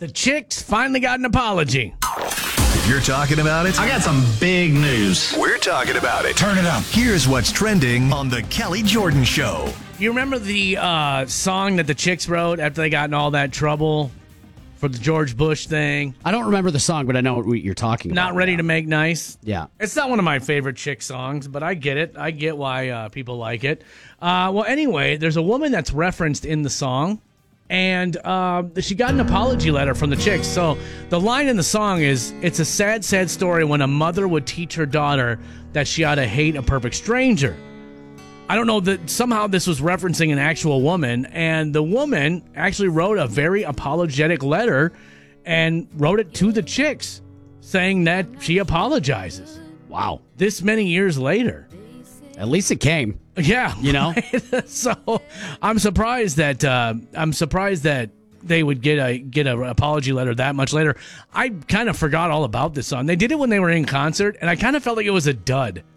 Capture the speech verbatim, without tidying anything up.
The Chicks finally got an apology. If you're talking about it, I got some big news. We're talking about it. Turn it up. Here's what's trending on The Kelly Jordan Show. You remember the uh, song that the Chicks wrote after they got in all that trouble for the George Bush thing? I don't remember the song, but I know what you're talking about. Not Ready to Make Nice? Yeah. It's not one of my favorite Chick songs, but I get it. I get why uh, people like it. Uh, well, anyway, there's a woman that's referenced in the song, and uh, she got an apology letter from the Chicks. So the line in the song is, it's a sad, sad story when a mother would teach her daughter that she ought to hate a perfect stranger. I don't know that somehow this was referencing an actual woman, and the woman actually wrote a very apologetic letter and wrote it to the Chicks saying that she apologizes. Wow. This many years later. At least it came. Yeah. You know? Right? So I'm surprised that uh, I'm surprised that they would get a get an apology letter that much later. I kind of forgot all about this song. They did it when they were in concert, and I kind of felt like it was a dud.